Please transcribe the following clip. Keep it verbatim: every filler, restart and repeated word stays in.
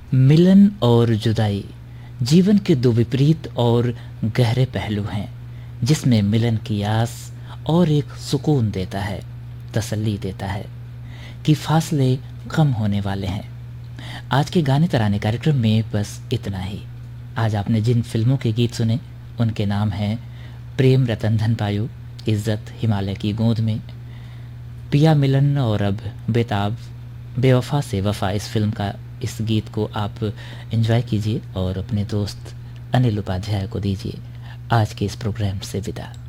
मिलन और जुदाई जीवन के दो विपरीत और गहरे पहलू हैं, जिसमें मिलन की आस और एक सुकून देता है, तसल्ली देता है कि फासले कम होने वाले हैं। आज के गाने तराने कार्यक्रम में बस इतना ही। आज आपने जिन फिल्मों के गीत सुने उनके नाम हैं प्रेम रतन धन पायो, इज्जत हिमालय की गोद में, पिया मिलन और अब बेताब, बेवफा से वफा। इस फिल्म का इस गीत को आप एंजॉय कीजिए और अपने दोस्त अनिल उपाध्याय को दीजिए आज के इस प्रोग्राम से विदा।